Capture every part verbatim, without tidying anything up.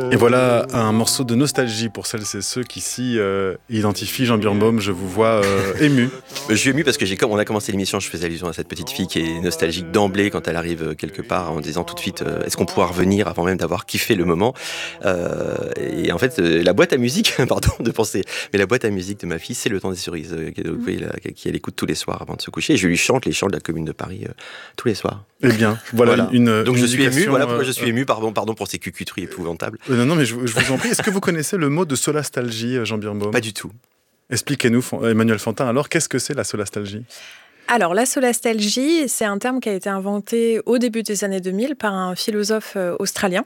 Et voilà un morceau de nostalgie pour celles et ceux qui s'y euh, identifient. Jean Birnbaum, je vous vois euh, ému. Je suis ému parce que j'ai, comme on a commencé l'émission, je faisais allusion à cette petite fille qui est nostalgique d'emblée quand elle arrive quelque part en disant tout de suite euh, est-ce qu'on pourra revenir avant même d'avoir kiffé le moment. Euh, et en fait, euh, la boîte à musique, pardon de penser, mais la boîte à musique de ma fille, c'est Le Temps des Cerises, euh, qui, mmh. qui elle écoute tous les soirs avant de se coucher. Et je lui chante les chants de la Commune de Paris euh, tous les soirs. Eh bien, voilà, voilà. une. Donc une je suis ému. Voilà pourquoi euh, je suis ému. Pardon, pardon pour ces cucutteries épouvantables. Euh, non, non, mais je, je vous en prie. Est-ce que vous connaissez le mot de solastalgie, Jean Birnbaum ? Pas du tout. Expliquez-nous, Emmanuel Fantin. Alors, qu'est-ce que c'est la solastalgie ? Alors, la solastalgie, c'est un terme qui a été inventé au début des années deux mille par un philosophe euh, australien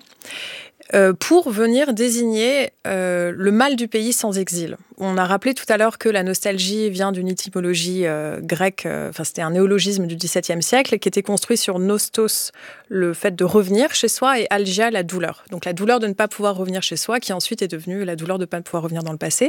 euh, pour venir désigner euh, le mal du pays sans exil. On a rappelé tout à l'heure que la nostalgie vient d'une étymologie euh, grecque, euh, enfin c'était un néologisme du dix-septième siècle qui était construit sur nostos, le fait de revenir chez soi, et algia, la douleur. Donc la douleur de ne pas pouvoir revenir chez soi, qui ensuite est devenue la douleur de ne pas pouvoir revenir dans le passé.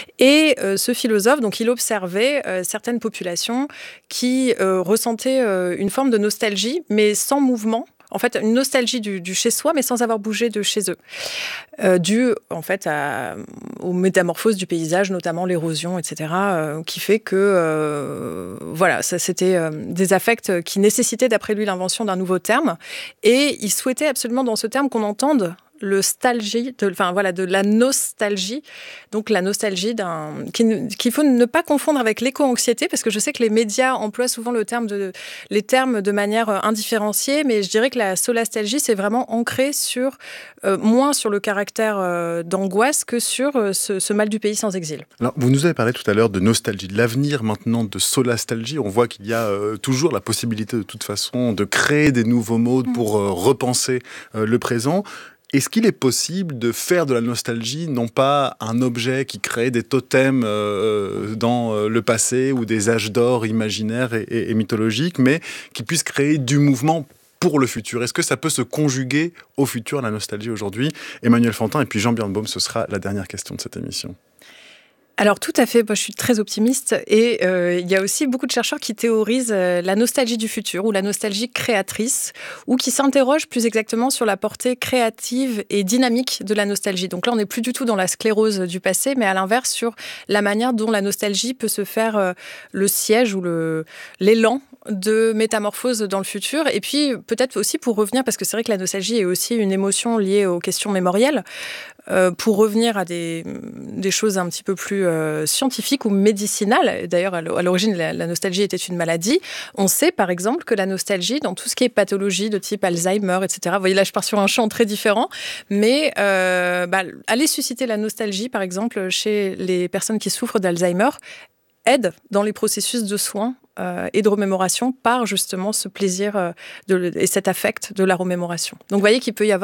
Et euh, ce philosophe, donc il observait euh, certaines populations qui euh, ressentaient euh, une forme de nostalgie, mais sans mouvement. En fait, une nostalgie du, du chez-soi, mais sans avoir bougé de chez eux. Euh, dû, en fait, à, aux métamorphoses du paysage, notamment l'érosion, et cetera, euh, qui fait que, euh, voilà, ça, c'était euh, des affects qui nécessitaient, d'après lui, l'invention d'un nouveau terme. Et il souhaitait absolument, dans ce terme, qu'on entende le stalgie, de, enfin voilà, de la nostalgie. Donc la nostalgie d'un, qu'il faut ne pas confondre avec l'éco-anxiété, parce que je sais que les médias emploient souvent le terme de, les termes de manière indifférenciée, mais je dirais que la solastalgie, c'est vraiment ancré sur, euh, moins sur le caractère euh, d'angoisse que sur euh, ce, ce mal du pays sans exil. Alors, vous nous avez parlé tout à l'heure de nostalgie, de l'avenir maintenant de solastalgie. On voit qu'il y a euh, toujours la possibilité de toute façon de créer des nouveaux mots pour euh, repenser euh, le présent. Est-ce qu'il est possible de faire de la nostalgie, non pas un objet qui crée des totems euh, dans euh, le passé ou des âges d'or imaginaires et, et, et mythologiques, mais qui puisse créer du mouvement pour le futur? Est-ce que ça peut se conjuguer au futur, la nostalgie aujourd'hui ? Emmanuel Fantin et puis Jean Birnbaum, ce sera la dernière question de cette émission. Alors tout à fait, moi, je suis très optimiste et euh, il y a aussi beaucoup de chercheurs qui théorisent euh, la nostalgie du futur ou la nostalgie créatrice ou qui s'interrogent plus exactement sur la portée créative et dynamique de la nostalgie. Donc là, on n'est plus du tout dans la sclérose du passé, mais à l'inverse sur la manière dont la nostalgie peut se faire euh, le siège ou le, l'élan de métamorphose dans le futur. Et puis peut-être aussi pour revenir, parce que c'est vrai que la nostalgie est aussi une émotion liée aux questions mémorielles, euh, pour revenir à des, des choses un petit peu plus euh, scientifiques ou médicinales. D'ailleurs, à l'origine, la, la nostalgie était une maladie. On sait, par exemple, que la nostalgie, dans tout ce qui est pathologie de type Alzheimer, et cetera, vous voyez, là, je pars sur un champ très différent, mais euh, bah, aller susciter la nostalgie, par exemple, chez les personnes qui souffrent d'Alzheimer, aide dans les processus de soins euh, et de remémoration par justement ce plaisir euh, de, et cet affect de la remémoration. Donc, vous voyez qu'il peut y avoir